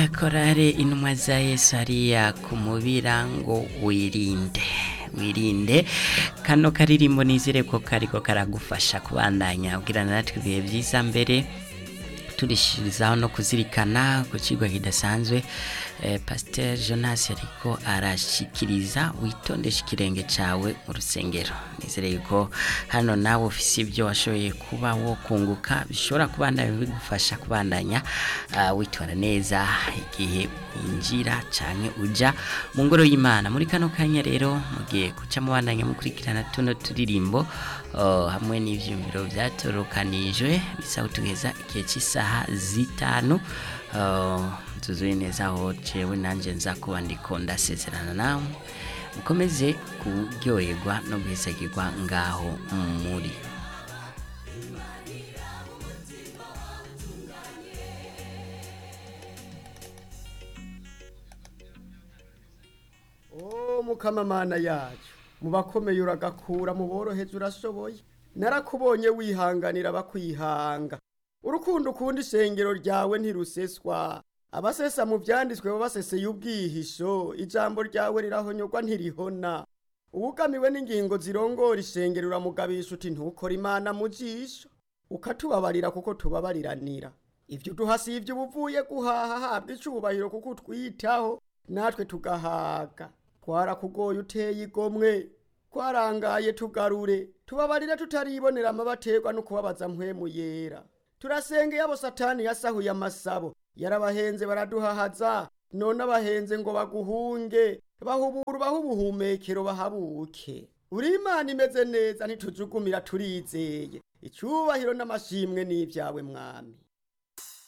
korale intumwa za Yesu hariya ku mubira ngo wirinde kano karirimbo nizere ko kariko karagufasha kubandanya ubwirana natwe ibihe byiza mbere turishirizaho no kuzirikana ku kigwa kidasanzwe Pasteur Jonas ariko arashikiriza witondesha ikirenge cawe mu rusengero nizere yuko hano nawe ufise ibyo washoboye kuba wo kunguka bishobora kubandanya bigufasha kubandanya witwara neza igihe injira canke uja mu ngoro y'Imana muri kano kanya rero mugiye kuca mubandanya mukurikirana tuno turirimbo hamwe n'ivyumviro byatorokanijwe bisawutugeza igihe cy'isaha 5 tuzuye neza aho cewe nanje nza kuba ndiko ndasezerana nawe mukomeze kuryoherwa no guhesagirwa ngaho muri mukamamana yacu mubakomeye uragakura mu boroheje urashoboye narakubonye wihanganira bakwihanga urukundo ukunda ishengero ryawe ntiruseswa abasesa mu byanditswe babaseseye ubwihisho ijambo ryawe rirahonyogwa ntirihona ubugamiwe n'ingingo zirongora ishengero uramugabisha uti ntukora Imana mu jisho ukatubabarira kuko tubabariranira ivyo duhasivye ubuvuye guhaha habwa icubahiro kuko twitaho natwe tugahaga twarakugoye uteye igomwe kwarangaye tugarure tubabarira tutaribonera amabaterwa no kubabaza mpwemu yera turasengeye abo satani yasahuye amasabo yarabahenze baraduhahaza none abahenze ngo baguhunge bahubura bahubuhumekero bahabuke uri Imana imeze neza ntitujugumira turizeye icubahiro n'amashimwe n'ivyawe mwami